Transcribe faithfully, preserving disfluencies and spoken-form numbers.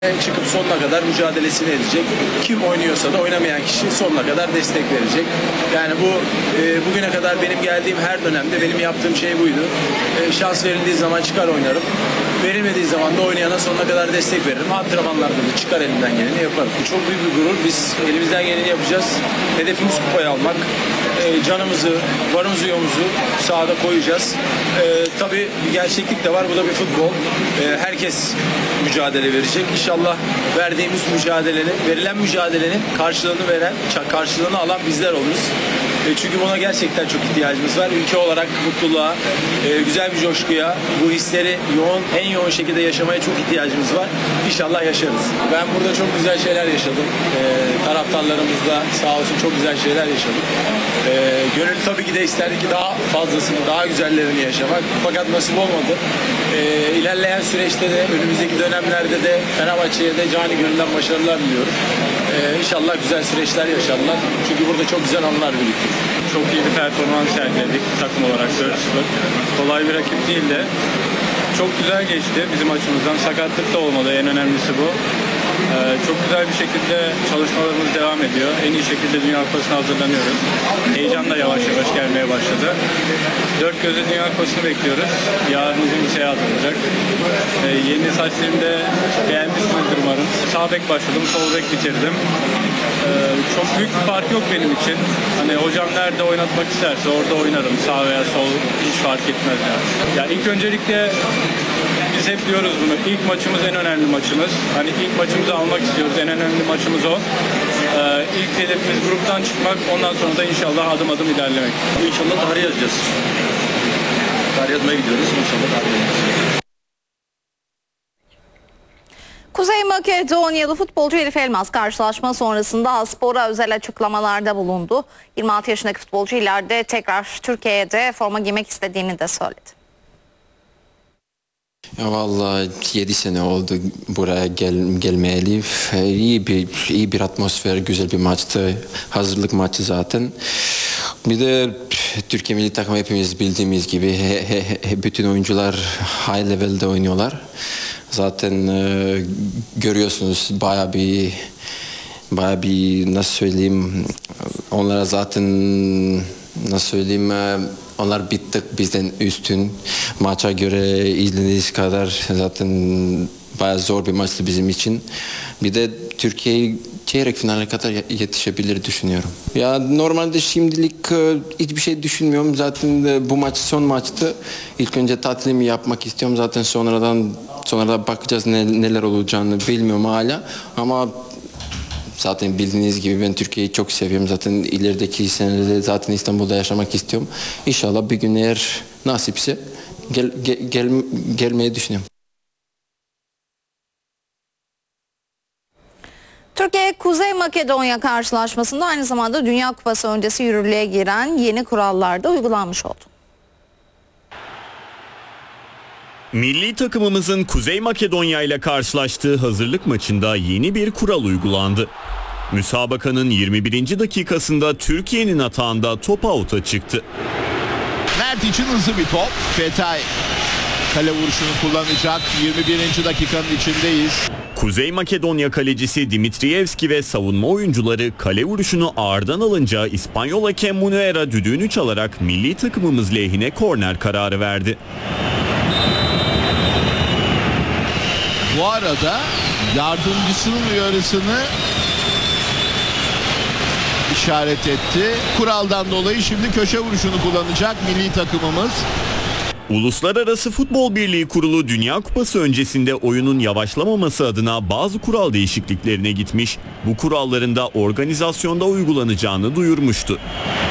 Çıkıp sonuna kadar mücadelesini edecek. Kim oynuyorsa da oynamayan kişi sonuna kadar destek verecek. Yani bu e, bugüne kadar benim geldiğim her dönemde benim yaptığım şey buydu. E, şans verildiği zaman çıkar oynarım. Verilmediği zaman da oynayana sonuna kadar destek veririm. Antrenmanlarda da çıkar elimden geleni yaparım. Bu çok büyük bir gurur. Biz elimizden geleni yapacağız. Hedefimiz kupayı almak. E, canımızı, varımızı yoğumuzu sahada koyacağız. E, tabii bir gerçeklik de var. Bu da bir futbol. E, herkes mücadele verecek. İnşallah verdiğimiz mücadelenin, verilen mücadelenin karşılığını veren, karşılığını alan bizler oluruz. E, çünkü buna gerçekten çok ihtiyacımız var. Ülke olarak mutluluğa, e, güzel bir coşkuya, bu hisleri yoğun, en yoğun şekilde yaşamaya çok ihtiyacımız var. İnşallah yaşarız. Ben burada çok güzel şeyler yaşadım. E, taraftarlarımızla sağ olsun çok güzel şeyler yaşadık. E, gönül tabii ki de isterdi ki daha fazlasını, daha güzellerini yaşamak. Fakat nasip olmadı. E, ilerleyen süreçte de, önümüzdeki dönemlerde de Fenerbahçe'ye de cani gönülden başarılar diliyorum. E, İnşallah güzel süreçler yaşarlar. Çünkü burada çok güzel anılar birikti. Çok iyi bir performans sergiledik takım olarak dört sıfır. Kolay bir rakip değil de çok güzel geçti bizim açımızdan. Sakatlık da olmadı, en önemlisi bu. Ee, çok güzel bir şekilde çalışmalarımız devam ediyor. En iyi şekilde Dünya Kupası'na hazırlanıyoruz. Heyecan da yavaş yavaş gelmeye başladı. Dört gözle Dünya Kupası'nı bekliyoruz. Yarın uzun bir seyahat olacak. Ee, yeni saçlarımı da beğenmişsinizdir umarım. Sağ bek başladım, sol bek bitirdim. Ee, çok büyük bir fark yok benim için. Hani hocam nerede oynatmak isterse orada oynarım. Sağ veya sol hiç fark etmez yani. Ya ilk öncelikle biz hep diyoruz bunu. İlk maçımız en önemli maçımız. Hani ilk maçımızı almak istiyoruz. En önemli maçımız o. Ee, ilk hedefimiz gruptan çıkmak. Ondan sonra da inşallah adım adım ilerlemek. İnşallah tarih yazacağız. Tarih yazmaya gidiyoruz. İnşallah tarih yazacağız. Kuzey Makedonyalı futbolcu Elif Elmas karşılaşma sonrasında Spor'a özel açıklamalarda bulundu. yirmi altı yaşındaki futbolcu ileride tekrar Türkiye'de forma giymek istediğini de söyledi. Ya vallahi yedi sene oldu buraya gel, gelmeyeli. İyi bir iyi bir atmosfer, güzel bir maçtı. Hazırlık maçı zaten. Bir de Türkiye milli takımı hepimiz bildiğimiz gibi he, he, he, bütün oyuncular high level'de oynuyorlar. Zaten e, görüyorsunuz bayağı bir bayağı bir nasıl söyleyeyim, onlara zaten nasıl söyleyeyim, onlar bir tık bizden üstün. Maça göre izlediğiniz kadar zaten bayağı zor bir maçtı bizim için. Bir de Türkiye çeyrek finale kadar yetişebilir düşünüyorum. Ya normalde şimdilik hiçbir şey düşünmüyorum. Zaten bu maç son maçtı. İlk önce tatilimi yapmak istiyorum. Zaten sonradan sonradan bakacağız ne, neler olacağını bilmiyorum hala. Ama zaten bildiğiniz gibi ben Türkiye'yi çok seviyorum. Zaten ilerideki senelerde zaten İstanbul'da yaşamak istiyorum. İnşallah bir gün eğer nasipse gel, gel, gel, gelmeyi düşünüyorum. Türkiye Kuzey Makedonya karşılaşmasında aynı zamanda Dünya Kupası öncesi yürürlüğe giren yeni kurallar da uygulanmış oldu. Milli takımımızın Kuzey Makedonya ile karşılaştığı hazırlık maçında yeni bir kural uygulandı. Müsabakanın yirmi birinci dakikasında Türkiye'nin atağında top out'a çıktı. Mert için hızlı bir top. Fetay kale vuruşunu kullanacak. yirmi birinci dakikanın içindeyiz. Kuzey Makedonya kalecisi Dimitrievski ve savunma oyuncuları kale vuruşunu ağırdan alınca İspanyol hakem Munuera düdüğünü çalarak milli takımımız lehine korner kararı verdi. Bu arada yardımcısının uyarısını işaret etti. Kuraldan dolayı şimdi köşe vuruşunu kullanacak milli takımımız. Uluslararası Futbol Birliği Kurulu Dünya Kupası öncesinde oyunun yavaşlamaması adına bazı kural değişikliklerine gitmiş, bu kuralların da organizasyonda uygulanacağını duyurmuştu.